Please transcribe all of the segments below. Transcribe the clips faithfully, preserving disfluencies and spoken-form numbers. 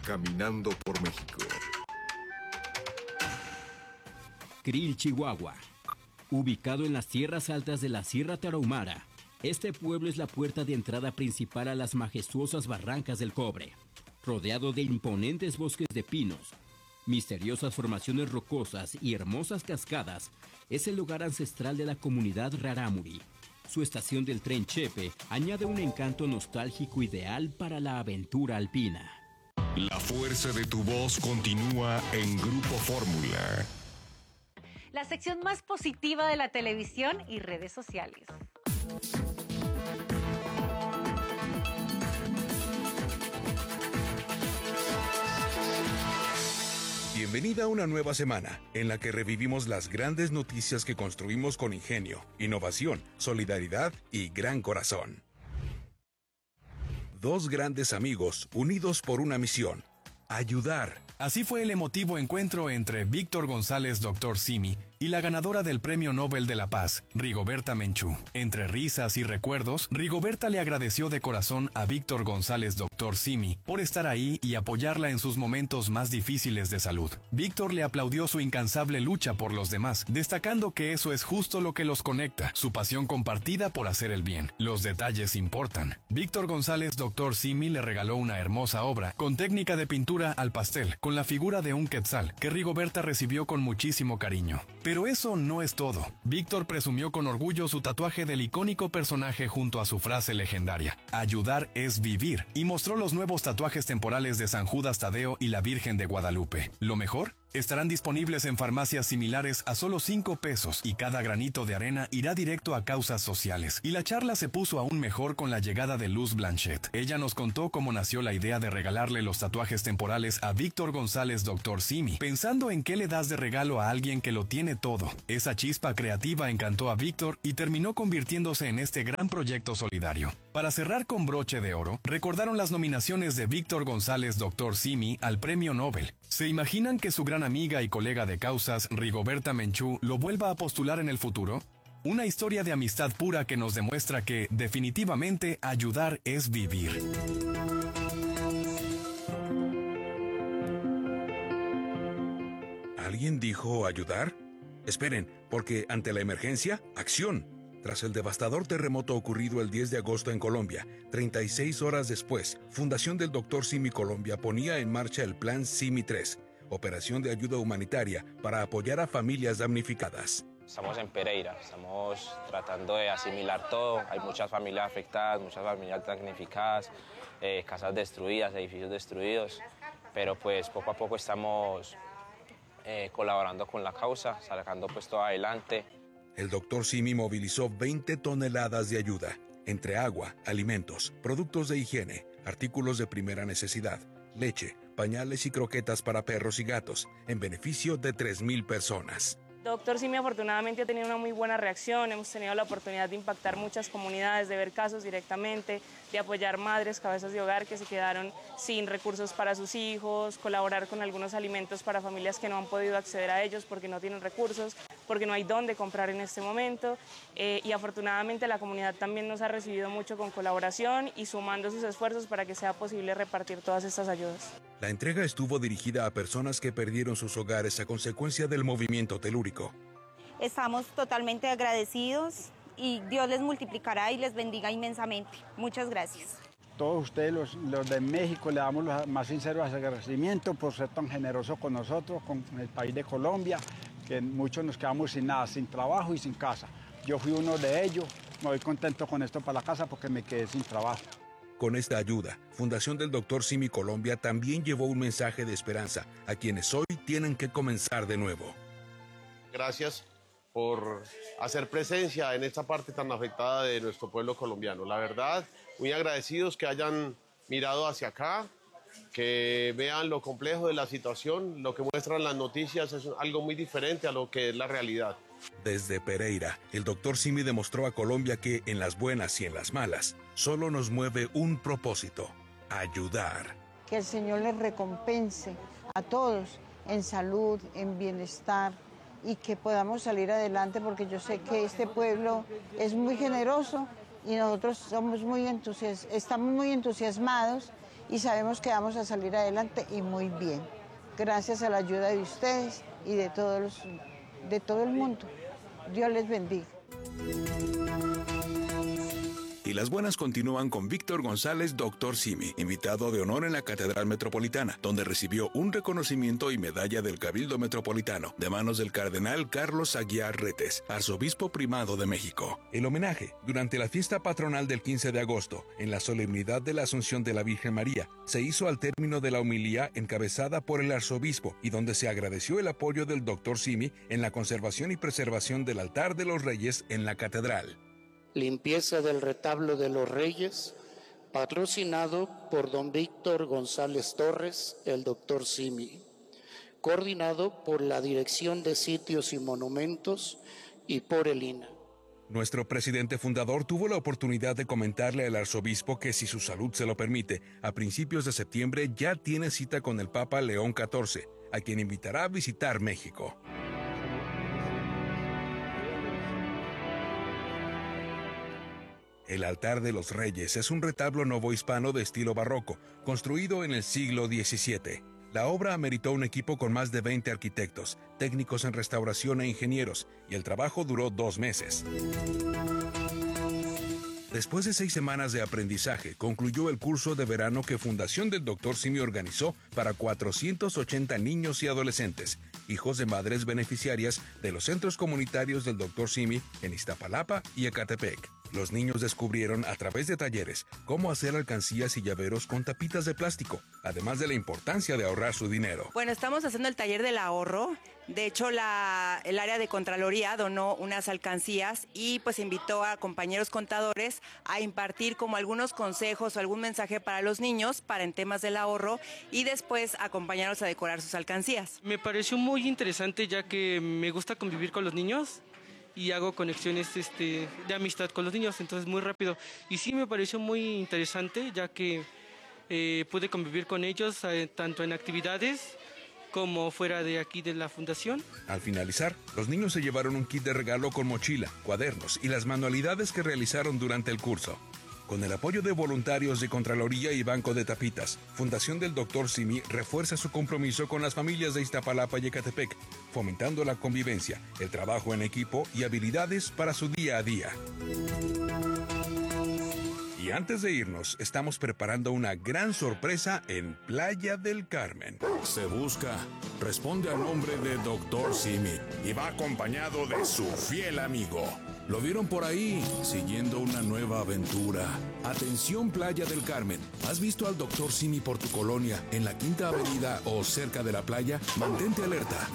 Caminando por México. Krill, Chihuahua. Ubicado en las tierras altas de la Sierra Tarahumara, este pueblo es la puerta de entrada principal a las majestuosas barrancas del Cobre. Rodeado de imponentes bosques de pinos, misteriosas formaciones rocosas y hermosas cascadas, es el lugar ancestral de la comunidad Rarámuri. Su estación del tren Chepe añade un encanto nostálgico ideal para la aventura alpina. La fuerza de tu voz continúa en Grupo Fórmula. La sección más positiva de la televisión y redes sociales. Bienvenida a una nueva semana en la que revivimos las grandes noticias que construimos con ingenio, innovación, solidaridad y gran corazón. Dos grandes amigos unidos por una misión: ayudar. Así fue el emotivo encuentro entre Víctor González doctor Simi y la ganadora del Premio Nobel de la Paz, Rigoberta Menchú. Entre risas y recuerdos, Rigoberta le agradeció de corazón a Víctor González doctor Simi por estar ahí y apoyarla en sus momentos más difíciles de salud. Víctor le aplaudió su incansable lucha por los demás, destacando que eso es justo lo que los conecta, su pasión compartida por hacer el bien. Los detalles importan. Víctor González doctor Simi le regaló una hermosa obra con técnica de pintura al pastel, con la figura de un quetzal, que Rigoberta recibió con muchísimo cariño. Pero eso no es todo. Víctor presumió con orgullo su tatuaje del icónico personaje junto a su frase legendaria: ayudar es vivir, y mostró los nuevos tatuajes temporales de San Judas Tadeo y la Virgen de Guadalupe. ¿Lo mejor? Estarán disponibles en farmacias similares a solo cinco pesos y cada granito de arena irá directo a causas sociales. Y la charla se puso aún mejor con la llegada de Luz Blanchet. Ella nos contó cómo nació la idea de regalarle los tatuajes temporales a Víctor González doctor Simi, pensando en qué le das de regalo a alguien que lo tiene todo. Esa chispa creativa encantó a Víctor y terminó convirtiéndose en este gran proyecto solidario. Para cerrar con broche de oro, recordaron las nominaciones de Víctor González doctor Simi al Premio Nobel. ¿Se imaginan que su gran amiga y colega de causas, Rigoberta Menchú, lo vuelva a postular en el futuro? Una historia de amistad pura que nos demuestra que, definitivamente, ayudar es vivir. ¿Alguien dijo ayudar? Esperen, porque ante la emergencia, acción. Tras el devastador terremoto ocurrido el diez de agosto en Colombia, treinta y seis horas después, Fundación del doctor Simi Colombia ponía en marcha el Plan Simi tres, operación de ayuda humanitaria para apoyar a familias damnificadas. Estamos en Pereira, estamos tratando de asimilar todo. Hay muchas familias afectadas, muchas familias damnificadas, eh, casas destruidas, edificios destruidos, pero pues poco a poco estamos eh, colaborando con la causa, sacando pues todo adelante. El doctor Simi movilizó veinte toneladas de ayuda, entre agua, alimentos, productos de higiene, artículos de primera necesidad, leche, pañales y croquetas para perros y gatos, en beneficio de tres mil personas. Doctor Simi afortunadamente ha tenido una muy buena reacción, hemos tenido la oportunidad de impactar muchas comunidades, de ver casos directamente, de apoyar madres, cabezas de hogar que se quedaron sin recursos para sus hijos, colaborar con algunos alimentos para familias que no han podido acceder a ellos porque no tienen recursos, porque no hay dónde comprar en este momento, eh, y afortunadamente la comunidad también nos ha recibido mucho con colaboración y sumando sus esfuerzos para que sea posible repartir todas estas ayudas. La entrega estuvo dirigida a personas que perdieron sus hogares a consecuencia del movimiento telúrico. Estamos totalmente agradecidos y Dios les multiplicará y les bendiga inmensamente. Muchas gracias. Todos ustedes, los, los de México, le damos los más sinceros agradecimientos por ser tan generosos con nosotros, con el país de Colombia, que muchos nos quedamos sin nada, sin trabajo y sin casa. Yo fui uno de ellos, me voy contento con esto para la casa porque me quedé sin trabajo. Con esta ayuda, Fundación del doctor Simi Colombia también llevó un mensaje de esperanza a quienes hoy tienen que comenzar de nuevo. Gracias por hacer presencia en esta parte tan afectada de nuestro pueblo colombiano. La verdad, muy agradecidos que hayan mirado hacia acá, que vean lo complejo de la situación. Lo que muestran las noticias es algo muy diferente a lo que es la realidad. Desde Pereira, el doctor Simi demostró a Colombia que en las buenas y en las malas, solo nos mueve un propósito: ayudar. Que el Señor les recompense a todos en salud, en bienestar, y que podamos salir adelante, porque yo sé que este pueblo es muy generoso y nosotros somos muy entusias- estamos muy entusiasmados y sabemos que vamos a salir adelante y muy bien. Gracias a la ayuda de ustedes y de todos los, de todo el mundo. Dios les bendiga. Y las buenas continúan con Víctor González, doctor Simi, invitado de honor en la Catedral Metropolitana, donde recibió un reconocimiento y medalla del Cabildo Metropolitano, de manos del cardenal Carlos Aguiar Retes, arzobispo primado de México. El homenaje, durante la fiesta patronal del quince de agosto, en la solemnidad de la Asunción de la Virgen María, se hizo al término de la homilía encabezada por el arzobispo, y donde se agradeció el apoyo del doctor Simi en la conservación y preservación del altar de los Reyes en la catedral. Limpieza del retablo de los Reyes, patrocinado por don Víctor González Torres, el doctor Simi, coordinado por la Dirección de Sitios y Monumentos y por el I N A. Nuestro presidente fundador tuvo la oportunidad de comentarle al arzobispo que, si su salud se lo permite, a principios de septiembre ya tiene cita con el Papa León catorce, a quien invitará a visitar México. El altar de los Reyes es un retablo novohispano de estilo barroco, construido en el siglo diecisiete. La obra ameritó un equipo con más de veinte arquitectos, técnicos en restauración e ingenieros, y el trabajo duró dos meses. Después de seis semanas de aprendizaje, concluyó el curso de verano que Fundación del doctor Simi organizó para cuatrocientos ochenta niños y adolescentes, hijos de madres beneficiarias de los centros comunitarios del doctor Simi en Iztapalapa y Ecatepec. Los niños descubrieron a través de talleres cómo hacer alcancías y llaveros con tapitas de plástico, además de la importancia de ahorrar su dinero. Bueno, estamos haciendo el taller del ahorro. De hecho, la, el área de Contraloría donó unas alcancías y pues invitó a compañeros contadores a impartir como algunos consejos o algún mensaje para los niños para en temas del ahorro y después acompañarlos a decorar sus alcancías. Me pareció muy interesante ya que me gusta convivir con los niños y hago conexiones este, de amistad con los niños, entonces muy rápido. Y sí me pareció muy interesante ya que eh, pude convivir con ellos eh, tanto en actividades como fuera de aquí de la fundación. Al finalizar, los niños se llevaron un kit de regalo con mochila, cuadernos y las manualidades que realizaron durante el curso. Con el apoyo de voluntarios de Contraloría y Banco de Tapitas, Fundación del doctor Simi refuerza su compromiso con las familias de Iztapalapa y Ecatepec, fomentando la convivencia, el trabajo en equipo y habilidades para su día a día. Y antes de irnos, estamos preparando una gran sorpresa en Playa del Carmen. Se busca, responde al nombre de doctor Simi y va acompañado de su fiel amigo. Lo vieron por ahí, siguiendo una nueva aventura. Atención, Playa del Carmen. ¿Has visto al doctor Simi por tu colonia, en la Quinta Avenida o cerca de la playa? Mantente alerta.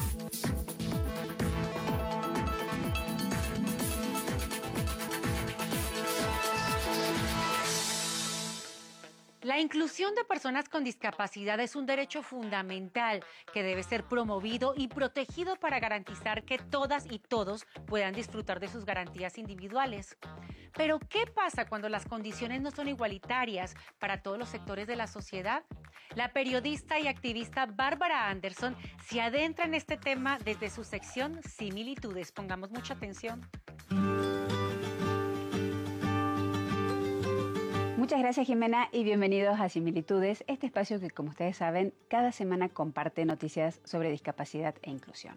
La inclusión de personas con discapacidad es un derecho fundamental que debe ser promovido y protegido para garantizar que todas y todos puedan disfrutar de sus garantías individuales. Pero, ¿qué pasa cuando las condiciones no son igualitarias para todos los sectores de la sociedad? La periodista y activista Bárbara Anderson se adentra en este tema desde su sección Similitudes. Pongamos mucha atención. Muchas gracias, Jimena, y bienvenidos a Similitudes, este espacio que, como ustedes saben, cada semana comparte noticias sobre discapacidad e inclusión.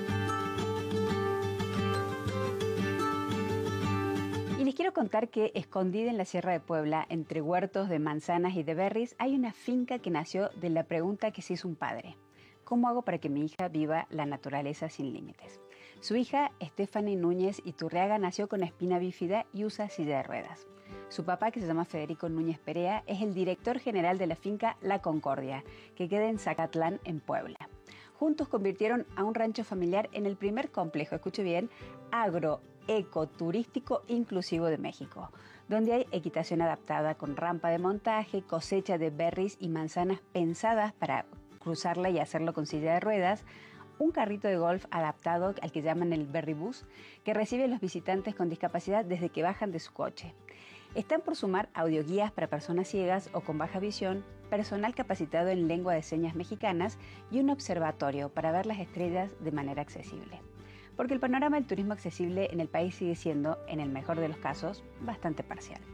Y les quiero contar que escondida en la Sierra de Puebla, entre huertos de manzanas y de berries, hay una finca que nació de la pregunta que se hizo un padre: ¿cómo hago para que mi hija viva la naturaleza sin límites? Su hija, Stephanie Núñez Iturriaga, nació con espina bífida y usa silla de ruedas. Su papá, que se llama Federico Núñez Perea, es el director general de la finca La Concordia, que queda en Zacatlán, en Puebla. Juntos convirtieron a un rancho familiar en el primer complejo, escuche bien, agroecoturístico inclusivo de México, donde hay equitación adaptada con rampa de montaje, cosecha de berries y manzanas pensadas para cruzarla y hacerlo con silla de ruedas, un carrito de golf adaptado al que llaman el Berry Bus, que recibe a los visitantes con discapacidad desde que bajan de su coche. Están por sumar audioguías para personas ciegas o con baja visión, personal capacitado en lengua de señas mexicanas y un observatorio para ver las estrellas de manera accesible. Porque el panorama del turismo accesible en el país sigue siendo, en el mejor de los casos, bastante parcial.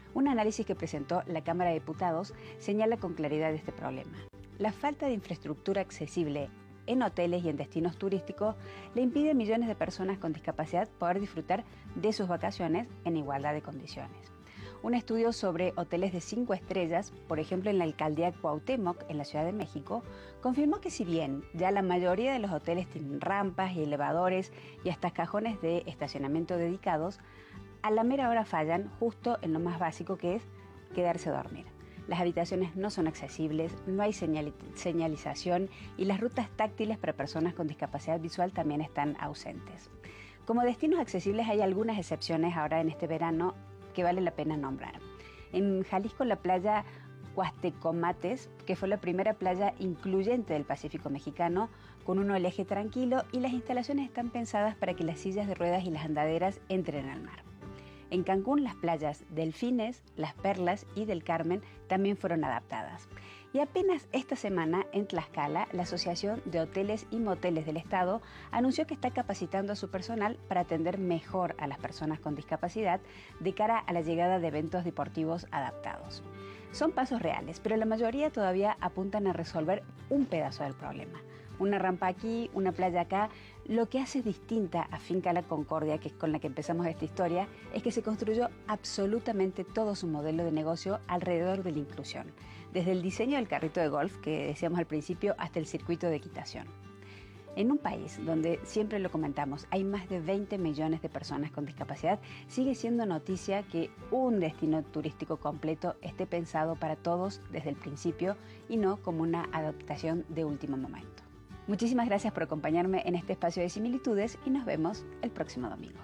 Un análisis que presentó la Cámara de Diputados señala con claridad este problema. La falta de infraestructura accesible en hoteles y en destinos turísticos le impide a millones de personas con discapacidad poder disfrutar de sus vacaciones en igualdad de condiciones. Un estudio sobre hoteles de cinco estrellas, por ejemplo en la alcaldía Cuauhtémoc, en la Ciudad de México, confirmó que si bien ya la mayoría de los hoteles tienen rampas y elevadores y hasta cajones de estacionamiento dedicados, a la mera hora fallan justo en lo más básico, que es quedarse a dormir. Las habitaciones no son accesibles, no hay señal- señalización y las rutas táctiles para personas con discapacidad visual también están ausentes. Como destinos accesibles hay algunas excepciones ahora en este verano que vale la pena nombrar. En Jalisco, la playa Huastecomates, que fue la primera playa incluyente del Pacífico mexicano, con un oleaje tranquilo, y las instalaciones están pensadas para que las sillas de ruedas y las andaderas entren al mar. En Cancún, las playas Delfines, Las Perlas y del Carmen también fueron adaptadas. Y apenas esta semana, en Tlaxcala, la Asociación de Hoteles y Moteles del Estado anunció que está capacitando a su personal para atender mejor a las personas con discapacidad de cara a la llegada de eventos deportivos adaptados. Son pasos reales, pero la mayoría todavía apuntan a resolver un pedazo del problema. Una rampa aquí, una playa acá. Lo que hace distinta a Finca La Concordia, que es con la que empezamos esta historia, es que se construyó absolutamente todo su modelo de negocio alrededor de la inclusión, desde el diseño del carrito de golf, que decíamos al principio, hasta el circuito de equitación. En un país donde, siempre lo comentamos, hay más de veinte millones de personas con discapacidad, sigue siendo noticia que un destino turístico completo esté pensado para todos desde el principio y no como una adaptación de último momento. Muchísimas gracias por acompañarme en este espacio de similitudes y nos vemos el próximo domingo.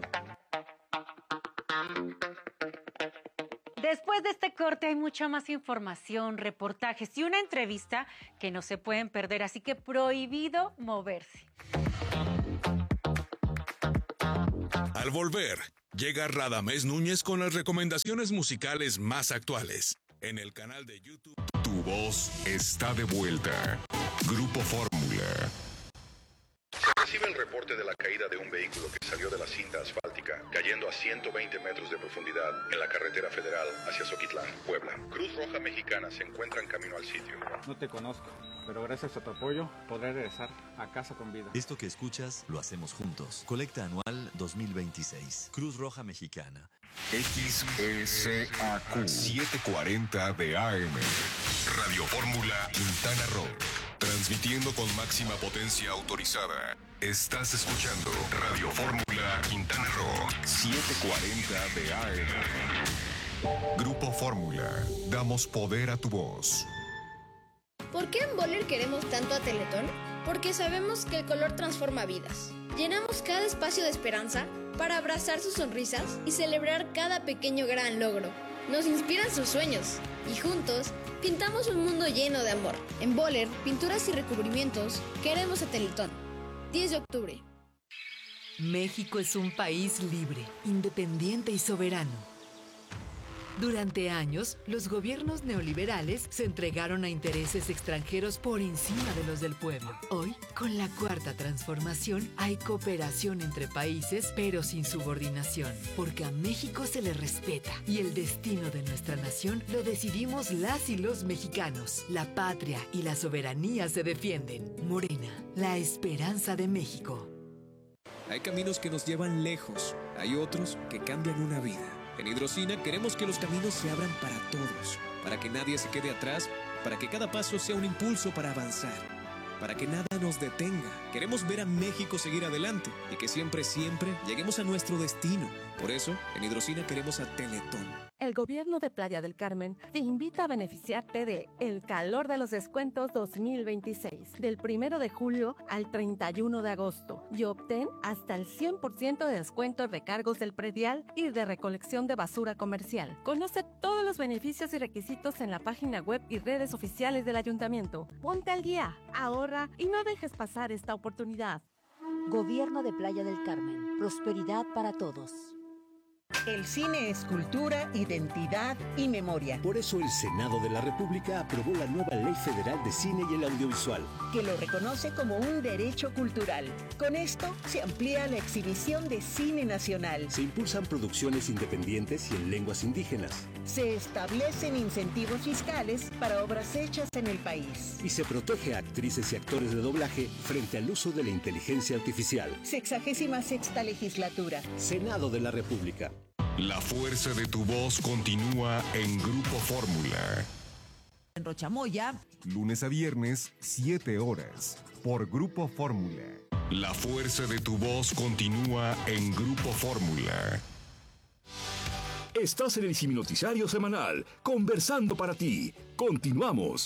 Después de este corte hay mucha más información, reportajes y una entrevista que no se pueden perder, así que prohibido moverse. Al volver, llega Radamés Núñez con las recomendaciones musicales más actuales. En el canal de YouTube. Tu voz está de vuelta. Grupo Fórmula. Se recibe el reporte de la caída de un vehículo que salió de la cinta asfáltica, cayendo a ciento veinte metros de profundidad en la carretera federal hacia Zoquitlán, Puebla. Cruz Roja Mexicana se encuentra en camino al sitio. No te conozco, pero gracias a tu apoyo podré regresar a casa con vida. Esto que escuchas lo hacemos juntos. Colecta anual dos mil veintiséis. Cruz Roja Mexicana. X S A Q setecientos cuarenta de A M. Radio Fórmula Quintana Roo. Transmitiendo con máxima potencia autorizada. Estás escuchando Radio Fórmula Quintana Roo setecientos cuarenta de A M. Grupo Fórmula. Damos poder a tu voz. ¿Por qué en Boller queremos tanto a Teletón? Porque sabemos que el color transforma vidas. Llenamos cada espacio de esperanza para abrazar sus sonrisas y celebrar cada pequeño gran logro. Nos inspiran sus sueños y juntos pintamos un mundo lleno de amor. En Boller, pinturas y recubrimientos, queremos a Teletón. diez de octubre. México es un país libre, independiente y soberano. Durante años, los gobiernos neoliberales se entregaron a intereses extranjeros por encima de los del pueblo. Hoy, con la cuarta transformación, hay cooperación entre países, pero sin subordinación, porque a México se le respeta y el destino de nuestra nación lo decidimos las y los mexicanos. La patria y la soberanía se defienden. Morena, la esperanza de México. Hay caminos que nos llevan lejos, hay otros que cambian una vida. En Hidrocina queremos que los caminos se abran para todos, para que nadie se quede atrás, para que cada paso sea un impulso para avanzar, para que nada nos detenga. Queremos ver a México seguir adelante y que siempre, siempre lleguemos a nuestro destino. Por eso, en Hidrocina queremos a Teletón. El gobierno de Playa del Carmen te invita a beneficiarte de El Calor de los Descuentos dos mil veintiséis, del primero de julio al treinta y uno de agosto, y obtén hasta el cien por ciento de descuento en recargos del predial y de recolección de basura comercial. Conoce todos los beneficios y requisitos en la página web y redes oficiales del ayuntamiento. Ponte al día, ahorra y no dejes pasar esta oportunidad. Gobierno de Playa del Carmen. Prosperidad para todos. El cine es cultura, identidad y memoria. Por eso el Senado de la República aprobó la nueva Ley Federal de Cine y el Audiovisual, que lo reconoce como un derecho cultural. Con esto se amplía la exhibición de cine nacional. Se impulsan producciones independientes y en lenguas indígenas. Se establecen incentivos fiscales para obras hechas en el país. Y se protege a actrices y actores de doblaje frente al uso de la inteligencia artificial. Sexagésima sexta legislatura. Senado de la República. La fuerza de tu voz continúa en Grupo Fórmula. En Rochamoya. Lunes a viernes, siete horas, por Grupo Fórmula. La fuerza de tu voz continúa en Grupo Fórmula. Estás en el Simi Noticiario Semanal, conversando para ti. Continuamos.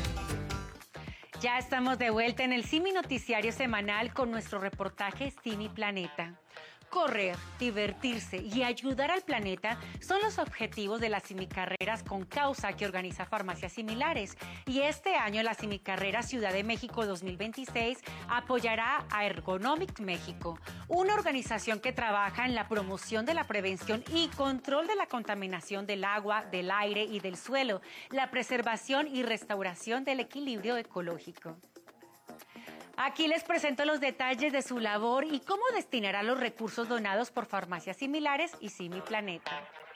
Ya estamos de vuelta en el Simi Noticiario Semanal con nuestro reportaje Simi Planeta. Correr, divertirse y ayudar al planeta son los objetivos de las Simicarreras con Causa que organiza Farmacias Similares. Y este año la Simicarrera Ciudad de México dos mil veintiséis apoyará a Ergonomics México, una organización que trabaja en la promoción de la prevención y control de la contaminación del agua, del aire y del suelo, la preservación y restauración del equilibrio ecológico. Aquí les presento los detalles de su labor y cómo destinará los recursos donados por Farmacias Similares y Simi Planeta.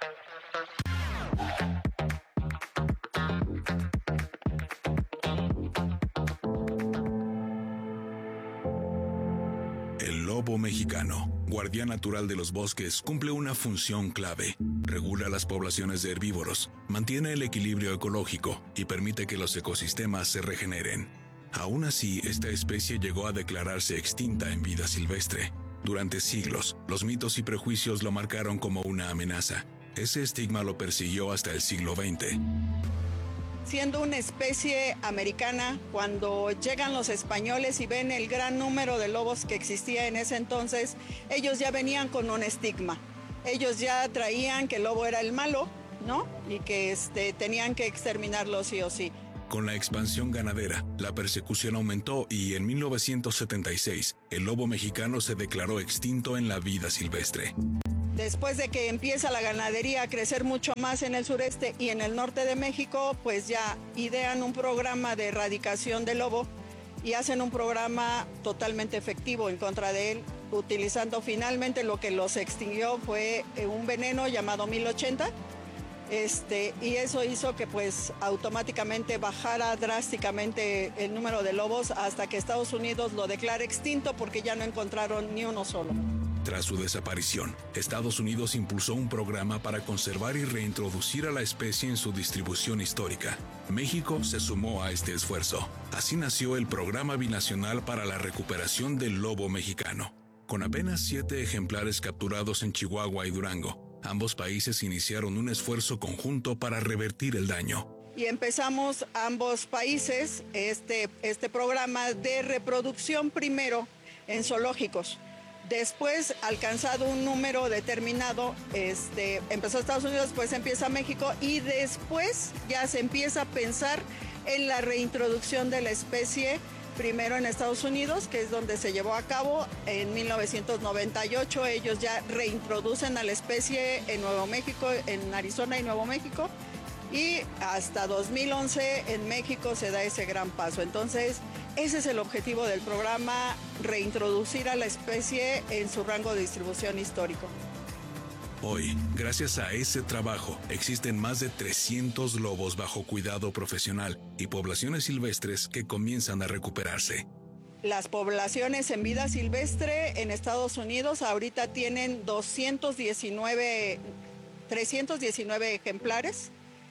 El lobo mexicano, guardián natural de los bosques, cumple una función clave. Regula las poblaciones de herbívoros, mantiene el equilibrio ecológico y permite que los ecosistemas se regeneren. Aún así, esta especie llegó a declararse extinta en vida silvestre. Durante siglos, los mitos y prejuicios lo marcaron como una amenaza. Ese estigma lo persiguió hasta el siglo veinte. Siendo una especie americana, cuando llegan los españoles y ven el gran número de lobos que existía en ese entonces, ellos ya venían con un estigma. Ellos ya traían que el lobo era el malo, ¿no? Y que este, tenían que exterminarlo sí o sí. Con la expansión ganadera, la persecución aumentó y en mil novecientos setenta y seis, el lobo mexicano se declaró extinto en la vida silvestre. Después de que empieza la ganadería a crecer mucho más en el sureste y en el norte de México, pues ya idean un programa de erradicación del lobo y hacen un programa totalmente efectivo en contra de él, utilizando finalmente lo que los extinguió fue un veneno llamado mil ochenta. Este, y eso hizo que pues automáticamente bajara drásticamente el número de lobos hasta que Estados Unidos lo declara extinto porque ya no encontraron ni uno solo. Tras su desaparición, Estados Unidos impulsó un programa para conservar y reintroducir a la especie en su distribución histórica. México se sumó a este esfuerzo. Así nació el Programa Binacional para la Recuperación del Lobo Mexicano. Con apenas siete ejemplares capturados en Chihuahua y Durango, ambos países iniciaron un esfuerzo conjunto para revertir el daño. Y empezamos ambos países este, este programa de reproducción primero en zoológicos. Después, alcanzado un número determinado, este, empezó Estados Unidos, después empieza México y después ya se empieza a pensar en la reintroducción de la especie primero en Estados Unidos, que es donde se llevó a cabo en mil novecientos noventa y ocho. Ellos ya reintroducen a la especie en Nuevo México, en Arizona y Nuevo México. Y hasta dos mil once en México se da ese gran paso. Entonces, ese es el objetivo del programa, reintroducir a la especie en su rango de distribución histórico. Hoy, gracias a ese trabajo, existen más de trescientos lobos bajo cuidado profesional y poblaciones silvestres que comienzan a recuperarse. Las poblaciones en vida silvestre en Estados Unidos ahorita tienen doscientos diecinueve, trescientos diecinueve ejemplares.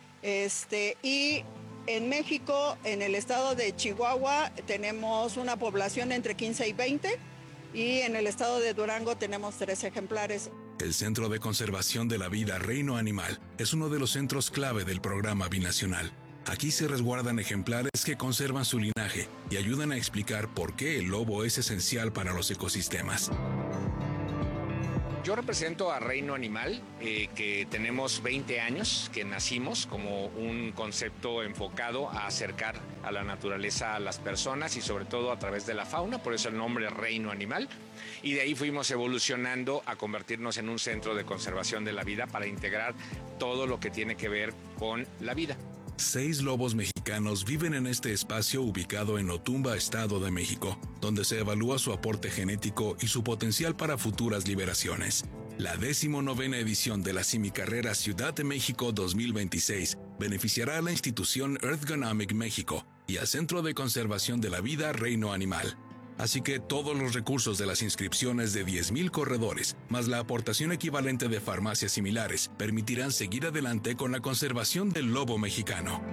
Este, y en México, en el estado de Chihuahua, tenemos una población entre quince y veinte. Y en el estado de Durango tenemos tres ejemplares. El Centro de Conservación de la Vida Reino Animal es uno de los centros clave del programa binacional. Aquí se resguardan ejemplares que conservan su linaje y ayudan a explicar por qué el lobo es esencial para los ecosistemas. Yo represento a Reino Animal, eh, que tenemos veinte años que nacimos como un concepto enfocado a acercar a la naturaleza a las personas y sobre todo a través de la fauna, por eso el nombre Reino Animal. Y de ahí fuimos evolucionando a convertirnos en un centro de conservación de la vida para integrar todo lo que tiene que ver con la vida. Seis lobos mexicanos viven en este espacio ubicado en Otumba, Estado de México, donde se evalúa su aporte genético y su potencial para futuras liberaciones. La decimonovena edición de la Simicarrera Ciudad de México dos mil veintiséis beneficiará a la institución Earthgonomic México y al Centro de Conservación de la Vida Reino Animal. Así que todos los recursos de las inscripciones de diez mil corredores, más la aportación equivalente de farmacias similares, permitirán seguir adelante con la conservación del lobo mexicano.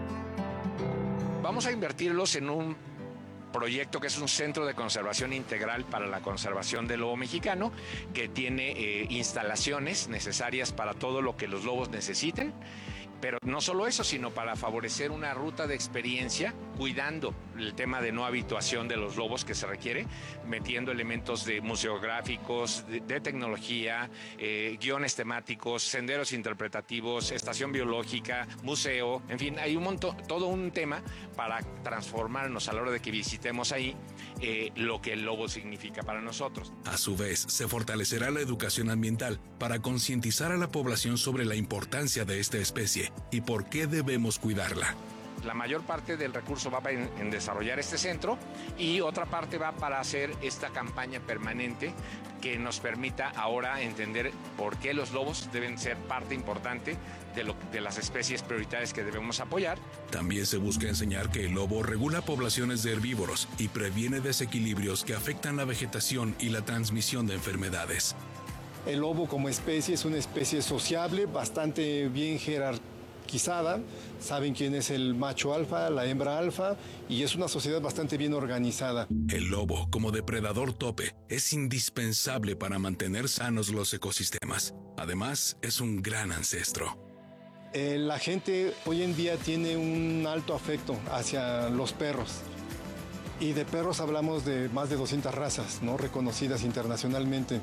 Vamos a invertirlos en un proyecto que es un centro de conservación integral para la conservación del lobo mexicano, que tiene eh, instalaciones necesarias para todo lo que los lobos necesiten. Pero no solo eso, sino para favorecer una ruta de experiencia, cuidando el tema de no habituación de los lobos que se requiere, metiendo elementos de museográficos, de, de tecnología, eh, guiones temáticos, senderos interpretativos, estación biológica, museo, en fin, hay un montón, todo un tema para transformarnos a la hora de que visitemos ahí eh, lo que el lobo significa para nosotros. A su vez, se fortalecerá la educación ambiental para concientizar a la población sobre la importancia de esta especie y por qué debemos cuidarla. La mayor parte del recurso va en, en desarrollar este centro y otra parte va para hacer esta campaña permanente que nos permita ahora entender por qué los lobos deben ser parte importante de, lo, de las especies prioritarias que debemos apoyar. También se busca enseñar que el lobo regula poblaciones de herbívoros y previene desequilibrios que afectan la vegetación y la transmisión de enfermedades. El lobo como especie es una especie sociable, bastante bien jerarquizada. Saben quién es el macho alfa, la hembra alfa, y es una sociedad bastante bien organizada. El lobo, como depredador tope, es indispensable para mantener sanos los ecosistemas. Además, es un gran ancestro. Eh, la gente hoy en día tiene un alto afecto hacia los perros. Y de perros hablamos de más de doscientas razas, ¿no?, reconocidas internacionalmente.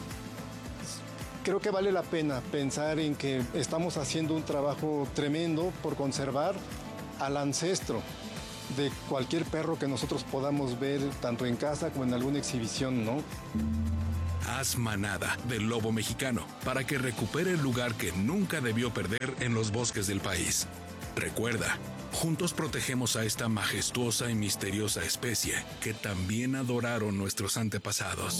Creo que vale la pena pensar en que estamos haciendo un trabajo tremendo por conservar al ancestro de cualquier perro que nosotros podamos ver tanto en casa como en alguna exhibición, ¿no? Haz manada del lobo mexicano para que recupere el lugar que nunca debió perder en los bosques del país. Recuerda, juntos protegemos a esta majestuosa y misteriosa especie que también adoraron nuestros antepasados.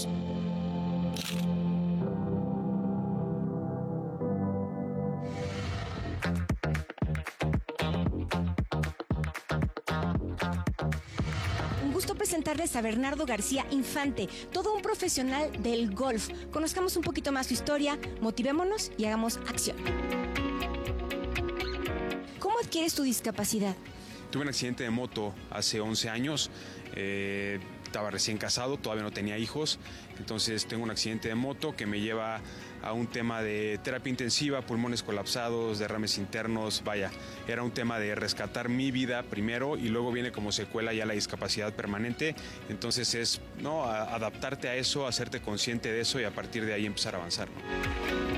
Presentarles a Bernardo García Infante, todo un profesional del golf. Conozcamos un poquito más su historia, motivémonos y hagamos acción. ¿Cómo adquieres tu discapacidad? Tuve un accidente de moto hace once años. Eh, estaba recién casado, todavía no tenía hijos. Entonces tengo un accidente de moto que me lleva a un tema de terapia intensiva, pulmones colapsados, derrames internos. Vaya, era un tema de rescatar mi vida primero y luego viene como secuela ya la discapacidad permanente. Entonces es, ¿no?, a adaptarte a eso, hacerte consciente de eso y a partir de ahí empezar a avanzar, ¿no?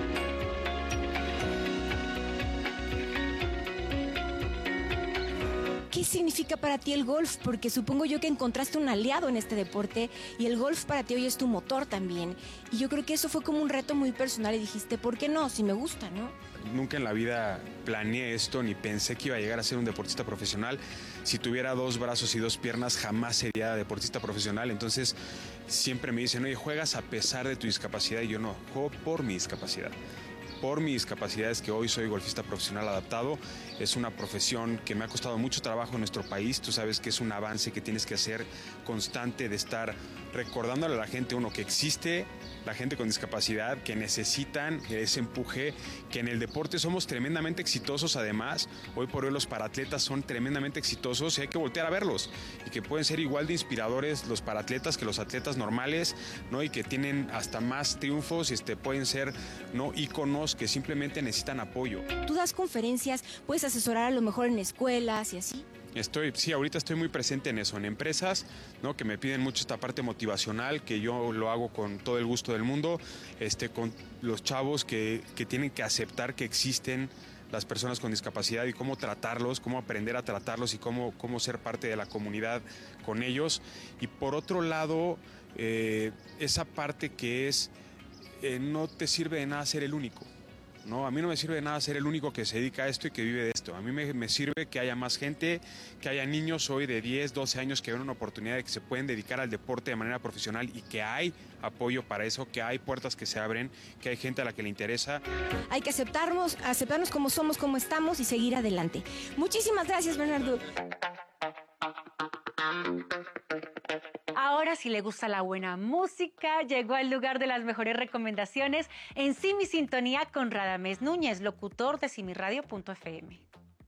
¿Qué significa para ti el golf? Porque supongo yo que encontraste un aliado en este deporte y el golf para ti hoy es tu motor también. Y yo creo que eso fue como un reto muy personal y dijiste, ¿por qué no? Si me gusta, ¿no? Nunca en la vida planeé esto ni pensé que iba a llegar a ser un deportista profesional. Si tuviera dos brazos y dos piernas jamás sería deportista profesional. Entonces siempre me dicen, oye, ¿juegas a pesar de tu discapacidad? Y yo no, juego por mi discapacidad. Por mis capacidades que hoy soy golfista profesional adaptado. Es una profesión que me ha costado mucho trabajo en nuestro país. Tú sabes que es un avance que tienes que hacer constante de estar recordándole a la gente, uno, que existe la gente con discapacidad, que necesitan ese empuje, que en el deporte somos tremendamente exitosos además. Hoy por hoy los paratletas son tremendamente exitosos y hay que voltear a verlos. Y que pueden ser igual de inspiradores los paratletas que los atletas normales, ¿no? Y que tienen hasta más triunfos y este, pueden ser, ¿no?, íconos que simplemente necesitan apoyo. Tú das conferencias, puedes asesorar a lo mejor en escuelas y así. Estoy, sí, ahorita estoy muy presente en eso, en empresas, ¿no? Que me piden mucho esta parte motivacional, que yo lo hago con todo el gusto del mundo, este, con los chavos que, que tienen que aceptar que existen las personas con discapacidad y cómo tratarlos, cómo aprender a tratarlos y cómo, cómo ser parte de la comunidad con ellos. Y por otro lado, eh, esa parte que es, eh, no te sirve de nada ser el único. No, a mí no me sirve de nada ser el único que se dedica a esto y que vive de esto. A mí me, me sirve que haya más gente, que haya niños hoy de diez, doce años que ven una oportunidad de que se pueden dedicar al deporte de manera profesional y que hay apoyo para eso, que hay puertas que se abren, que hay gente a la que le interesa. Hay que aceptarnos, aceptarnos como somos, como estamos y seguir adelante. Muchísimas gracias, Bernardo. Ahora, si le gusta la buena música, llegó al lugar de las mejores recomendaciones en Simi Sintonía con Radamés Núñez, locutor de simiradio punto efe eme.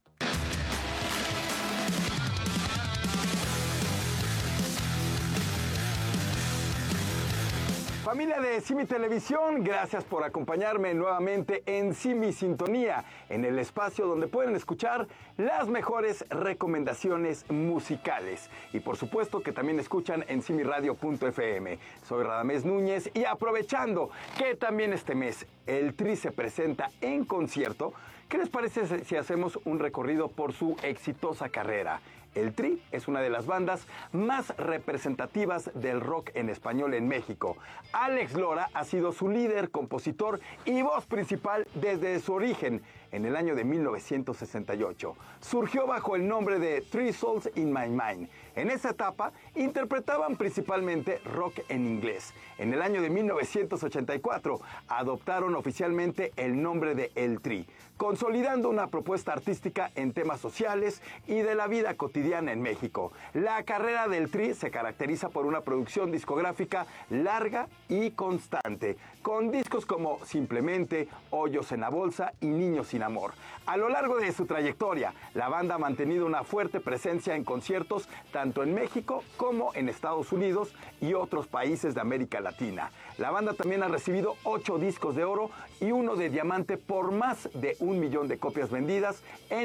Familia de Simi Televisión, gracias por acompañarme nuevamente en Simi Sintonía, en el espacio donde pueden escuchar las mejores recomendaciones musicales. Y por supuesto que también escuchan en simiradio punto efe eme. Soy Radamés Núñez y aprovechando que también este mes el Tri se presenta en concierto, ¿qué les parece si hacemos un recorrido por su exitosa carrera? El Tri es una de las bandas más representativas del rock en español en México. Alex Lora ha sido su líder, compositor y voz principal desde su origen, en el año de mil novecientos sesenta y ocho. Surgió bajo el nombre de Three Souls in My Mind. En esa etapa interpretaban principalmente rock en inglés. En el año de mil novecientos ochenta y cuatro adoptaron oficialmente el nombre de El Tri, consolidando una propuesta artística en temas sociales y de la vida cotidiana en México. La carrera del Tri se caracteriza por una producción discográfica larga y constante, con discos como Simplemente, Hoyos en la Bolsa y Niños sin Amor. A lo largo de su trayectoria, la banda ha mantenido una fuerte presencia en conciertos tanto en México como en Estados Unidos y otros países de América Latina. La banda también ha recibido ocho discos de oro y uno de diamante por más de un millón de copias vendidas en